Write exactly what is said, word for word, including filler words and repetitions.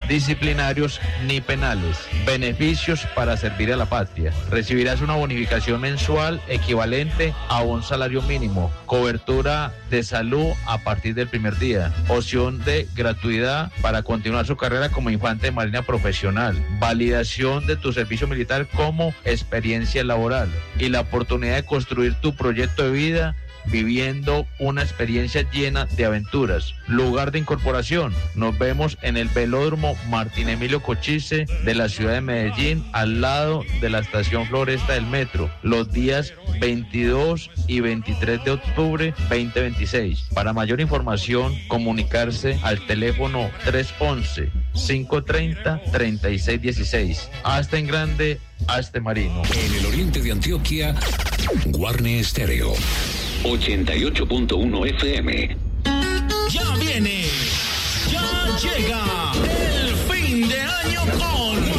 disciplinarios ni penales. Beneficios para servir a la patria. Recibirás una bonificación mensual equivalente a un salario mínimo. Cobertura de salud a partir del primer día. Opción de gratuidad para continuar su carrera como infante de marina profesional. Validación de tu servicio militar como experiencia laboral. Y la oportunidad de construir tu proyecto de vida viviendo una experiencia llena de aventuras. Lugar de incorporación. Nos vemos en el velódromo Martín Emilio Cochise de la ciudad de Medellín, al lado de la estación Floresta del metro, los días veintidós y veintitrés de octubre veinte veintiséis. Para mayor información, comunicarse al teléfono tres once, cinco treinta, treinta y seis dieciséis. Hasta en grande, hasta marino. En el oriente de Antioquia, Guarne Estéreo ochenta y ocho punto uno F M. Ya viene, ya llega el fin de año con